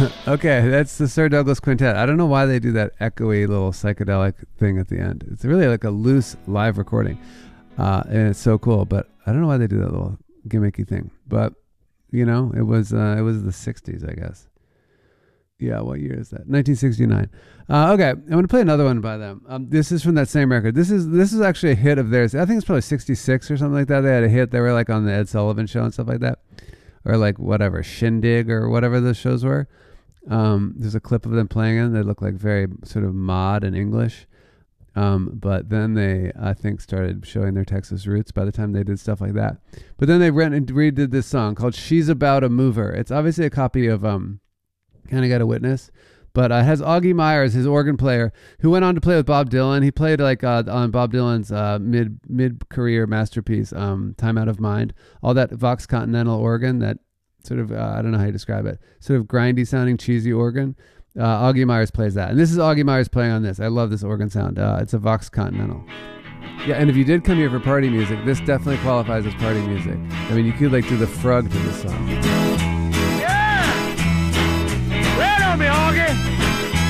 Okay, that's the Sir Douglas Quintet. I don't know why they do that echoey little psychedelic thing at the end. It's really like a loose live recording, and it's so cool. But I don't know why they do that little gimmicky thing. But it was the '60s, I guess. Yeah, what year is that? 1969. Okay, I'm going to play another one by them. This is from that same record. This is actually a hit of theirs. I think it's probably 66 or something like that. They had a hit. They were like on the Ed Sullivan Show and stuff like that. Or like whatever, Shindig or whatever the shows were. There's a clip of them playing it. They look like very sort of mod and English. But then they, I think, started showing their Texas roots by the time they did stuff like that. But then they redid this song called She's About a Mover. It's obviously a copy of Can I Get a Witness? But it has Augie Myers, his organ player, who went on to play with Bob Dylan. He played like on Bob Dylan's mid-career masterpiece, Time Out of Mind. All that Vox Continental organ, that sort of, I don't know how you describe it, sort of grindy sounding, cheesy organ. Augie Myers plays that. And this is Augie Myers playing on this. I love this organ sound. It's a Vox Continental. Yeah, and if you did come here for party music, this definitely qualifies as party music. I mean, you could like do the frug to this song.